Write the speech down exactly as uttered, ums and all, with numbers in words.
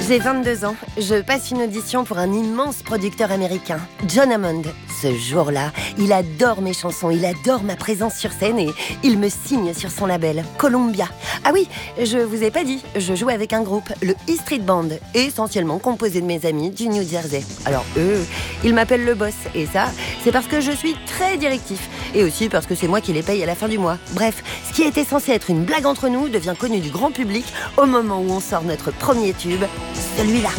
J'ai vingt-deux ans, je passe une audition pour un immense producteur américain, John Hammond. Ce jour-là, il adore mes chansons, il adore ma présence sur scène et il me signe sur son label, Columbia. Ah oui, je vous ai pas dit, je joue avec un groupe, le E Street Band, essentiellement composé de mes amis du New Jersey. Alors eux, ils m'appellent le boss, et ça, c'est parce que je suis très directif, et aussi parce que c'est moi qui les paye à la fin du mois. Bref, ce qui était censé être une blague entre nous devient connu du grand public au moment où on sort notre premier tube, celui-là.